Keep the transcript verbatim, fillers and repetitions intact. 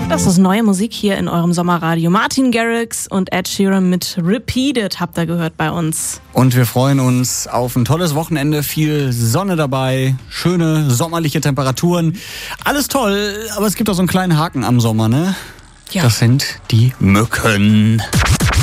Das ist neue Musik hier in eurem Sommerradio. Martin Garrix und Ed Sheeran mit Repeated habt ihr gehört bei uns. Und wir freuen uns auf ein tolles Wochenende, viel Sonne dabei, schöne sommerliche Temperaturen. Alles toll, aber es gibt auch so einen kleinen Haken am Sommer, ne? Ja. Das sind die Mücken.